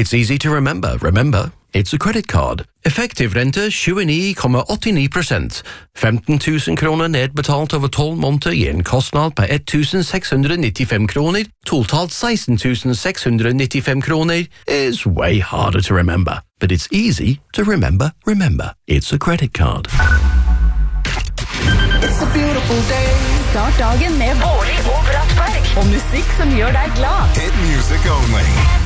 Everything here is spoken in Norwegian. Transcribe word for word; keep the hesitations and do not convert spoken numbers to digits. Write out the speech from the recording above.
It's easy to remember. Remember, it's a credit card. Effektiv rente tjueni komma åttini prosent. femten tusen kroner nedbetalt over tolv måneder gir en kostnad på ett tusen seks hundre nittifem kroner. Totalt seksten tusen seks hundre nittifem kroner is way harder to remember. But it's easy to remember. Remember, it's a credit card. It's a beautiful day. Start dagen med Bårli og Brattberg og musikk som gjør deg glad. Hit music only.